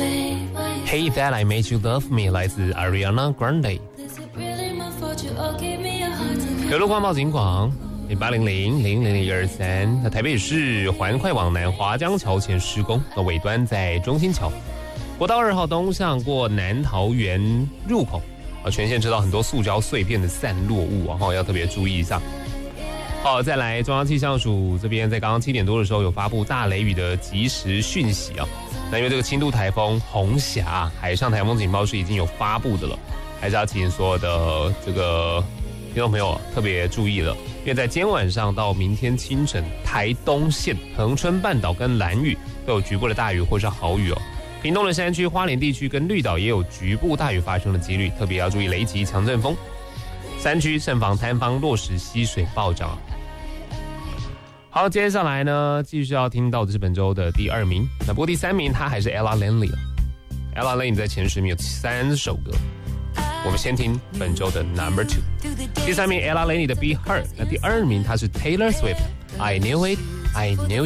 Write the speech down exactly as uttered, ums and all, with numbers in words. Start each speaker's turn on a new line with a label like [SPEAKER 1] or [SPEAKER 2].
[SPEAKER 1] Hey That I Made You Love Me 来自 Ariana Grande。有路况报警广零八零零零零零一二三。那台北市环快往南华江桥前施工，那尾端在中心桥。国道二号东向过南桃园入口，啊，全线车道很多塑胶碎片的散落物啊，要特别注意一下。好，再来中央气象署这边在刚刚七点多的时候有发布大雷雨的即时讯息啊。那因为这个轻度台风红霞海上台风警报是已经有发布的了，还是要提醒所有的这个听众朋友特别注意了，因为在今天晚上到明天清晨，台东县、恒春半岛跟兰屿都有局部的大雨或是豪雨哦。屏东的山区、花莲地区跟绿岛也有局部大雨发生的几率，特别要注意雷击、强阵风。山区慎防坍方、落石、溪水暴涨。好，接下来呢，继续要听到的是本周的第二名。那不过第三名他还是 Ella Langley 了。Ella Langley 在前十名有三首歌。我们先听本周的 Number Two。第三名 Ella Langley 的 Be Her。那第二名他是 Taylor Swift。I Knew It, I Knew